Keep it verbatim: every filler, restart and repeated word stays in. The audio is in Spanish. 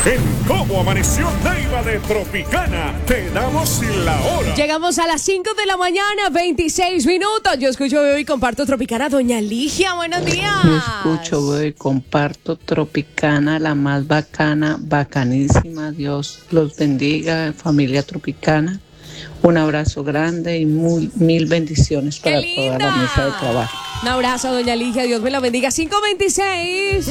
En Cómo Amaneció Neiva de Tropicana, te damos la hora. Llegamos a las cinco de la mañana, veintiséis minutos. Yo escucho, veo y comparto Tropicana. Doña Ligia, buenos días. Yo escucho, veo y comparto Tropicana, la más bacana, bacanísima. Dios los bendiga, familia Tropicana. Un abrazo grande y muy, mil bendiciones para toda la mesa de trabajo. Un abrazo, doña Ligia. Dios me la bendiga. cinco veintiséis.